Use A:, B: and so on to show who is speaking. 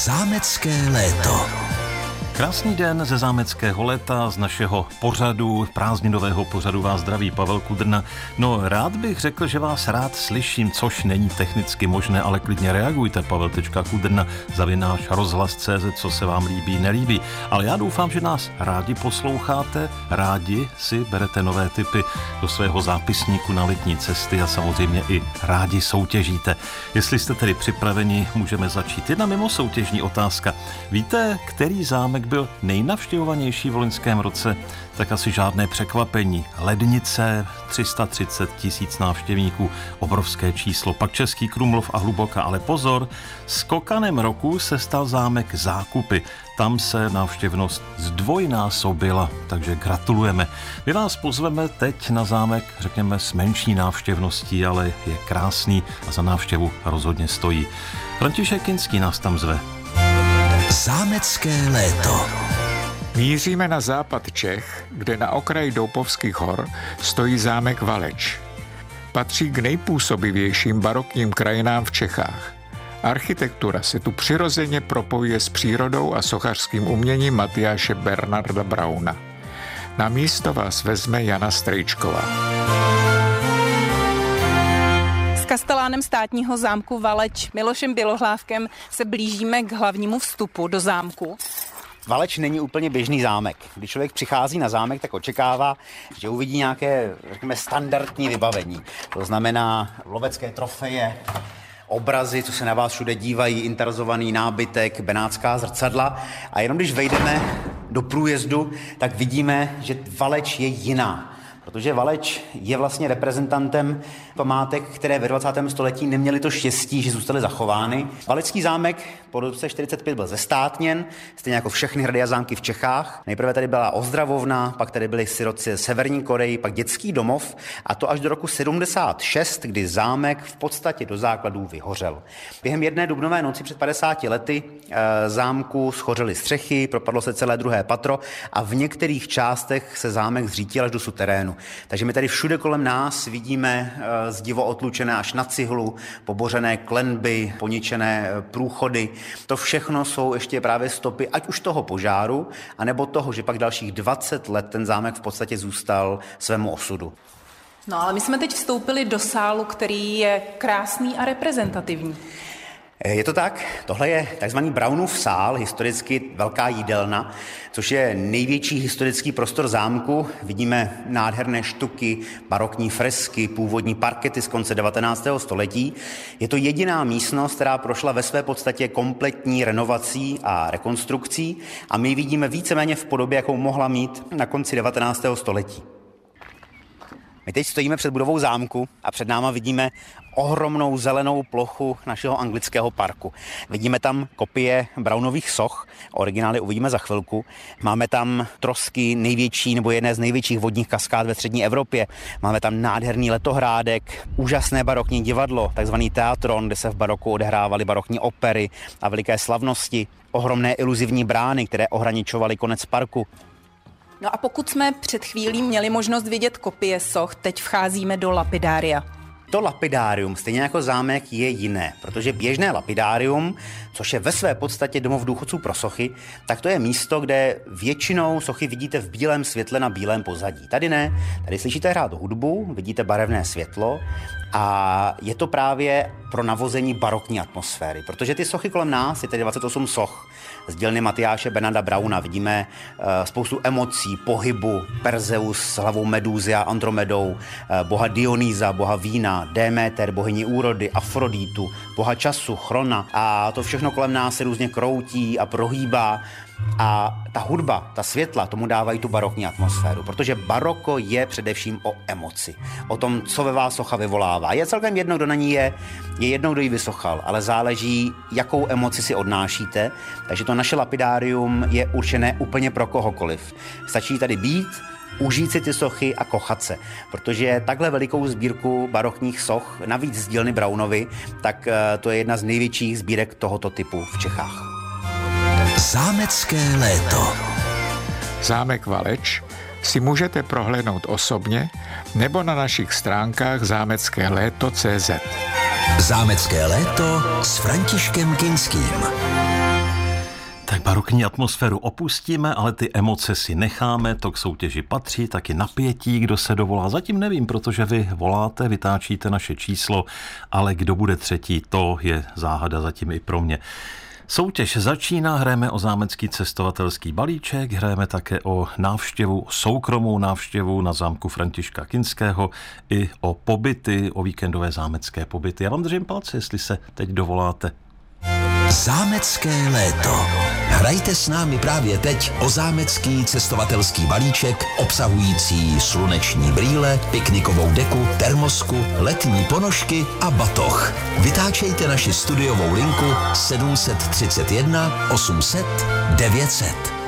A: Zámecké léto.
B: Krásný den ze zámeckého léta, z našeho pořadu, prázdninového pořadu vás zdraví Pavel Kudrna. No, rád bych řekl, že vás rád slyším, což není technicky možné, ale klidně reagujte, pavel.kudrna@rozhlas.cz, co se vám líbí, nelíbí. Ale já doufám, že nás rádi posloucháte, rádi si berete nové tipy do svého zápisníku na letní cesty a samozřejmě i rádi soutěžíte. Jestli jste tedy připraveni, můžeme začít. Jedna mimo soutěžní otázka. Víte, který zámek byl nejnavštěvovanější v loňském roce? Tak asi žádné překvapení. Lednice, 330 000 návštěvníků, obrovské číslo. Pak Český Krumlov a Hluboká, ale pozor, skokanem roku se stal zámek Zákupy. Tam se návštěvnost zdvojnásobila, takže gratulujeme. My vás pozveme teď na zámek, řekněme, s menší návštěvností, ale je krásný a za návštěvu rozhodně stojí. František Kinský nás tam zve.
A: Zámecké léto.
C: Míříme na západ Čech, kde na okraji Doupovských hor stojí zámek Valeč. Patří k nejpůsobivějším barokním krajinám v Čechách. Architektura se tu přirozeně propojuje s přírodou a sochařským uměním Matyáše Bernarda Brauna. Na místo vás vezme Jana Strejčková.
D: Kastelánem státního zámku Valeč Milošem Bělohlávkem se blížíme k hlavnímu vstupu do zámku.
E: Valeč není úplně běžný zámek. Když člověk přichází na zámek, tak očekává, že uvidí nějaké, řekněme, standardní vybavení. To znamená lovecké trofeje, obrazy, co se na vás všude dívají, interzovaný nábytek, benátská zrcadla. A jenom když vejdeme do průjezdu, tak vidíme, že Valeč je jiná. Protože Valeč je vlastně reprezentantem památek, které ve 20. století neměly to štěstí, že zůstaly zachovány. Valecký zámek po roce 45 byl zestátněn, stejně jako všechny hrady a zámky v Čechách. Nejprve tady byla ozdravovna, pak tady byly sirotci z Severní Koreji, pak dětský domov, a to až do roku 76, kdy zámek v podstatě do základů vyhořel. Během jedné dubnové noci před 50 lety zámku schořely střechy, propadlo se celé druhé patro a v některých částech se zámek zřítil až do suterénu. Takže my tady všude kolem nás vidíme zdivo otlučené až na cihlu, pobořené klenby, poničené průchody. To všechno jsou ještě právě stopy, ať už toho požáru, anebo toho, že pak dalších 20 let ten zámek v podstatě zůstal svému osudu.
D: No ale my jsme teď vstoupili do sálu, který je krásný a reprezentativní.
E: Je to tak, tohle je takzvaný Braunův sál, historicky velká jídelna, což je největší historický prostor zámku. Vidíme nádherné štuky, barokní fresky, původní parkety z konce 19. století. Je to jediná místnost, která prošla ve své podstatě kompletní renovací a rekonstrukcí a my ji vidíme víceméně v podobě, jakou mohla mít na konci 19. století. My teď stojíme před budovou zámku a před náma vidíme ohromnou zelenou plochu našeho anglického parku. Vidíme tam kopie Braunových soch, originály uvidíme za chvilku. Máme tam trosky největší nebo jedné z největších vodních kaskád ve střední Evropě. Máme tam nádherný letohrádek, úžasné barokní divadlo, takzvaný teatron, kde se v baroku odehrávaly barokní opery a veliké slavnosti. Ohromné iluzivní brány, které ohraničovaly konec parku.
D: No a pokud jsme před chvílí měli možnost vidět kopie soch, teď vcházíme do lapidária.
E: To lapidárium, stejně jako zámek, je jiné, protože běžné lapidárium, což je ve své podstatě domov důchodců pro sochy, tak to je místo, kde většinou sochy vidíte v bílém světle na bílém pozadí. Tady ne, tady slyšíte hrát hudbu, vidíte barevné světlo a je to právě pro navození barokní atmosféry, protože ty sochy kolem nás, je tady 28 soch z dílny Matyáše Bernarda Brauna. Vidíme spoustu emocí, pohybu, Perzeus s hlavou Medúzy a Andromedou, boha Dionýza, boha vína, Déméter, bohyni úrody, Afrodítu, boha času, Chrona, a to všechno kolem nás se různě kroutí a prohýbá. A ta hudba, ta světla tomu dávají tu barokní atmosféru, protože baroko je především o emoci, o tom, co ve vás socha vyvolává. Je celkem jedno, kdo na ní je jedno, kdo ji vysochal, ale záleží, jakou emoci si odnášíte, takže to naše lapidárium je určené úplně pro kohokoliv. Stačí tady být, užít si ty sochy a kochat se, protože takhle velikou sbírku barokních soch, navíc z dílny Braunovy, tak to je jedna z největších sbírek tohoto typu v Čechách.
A: Zámecké léto.
C: Zámek Valeč si můžete prohlédnout osobně nebo na našich stránkách zámeckéléto.cz.
A: Zámecké léto s Františkem Kinským.
B: barokní atmosféru opustíme, ale ty emoce si necháme, to k soutěži patří, taky napětí, kdo se dovolá. Zatím nevím, protože vy voláte, vytáčíte naše číslo, ale kdo bude třetí, to je záhada zatím i pro mě. Soutěž začíná, hrajeme o zámecký cestovatelský balíček, hrajeme také o návštěvu, soukromou návštěvu na zámku Františka Kinského i o pobyty, o víkendové zámecké pobyty. Já vám držím palce, jestli se teď dovoláte.
A: Zámecké léto. Hrajte s námi právě teď o zámecký cestovatelský balíček obsahující sluneční brýle, piknikovou deku, termosku, letní ponožky a batoh. Vytáčejte naši studiovou linku 731 800 900.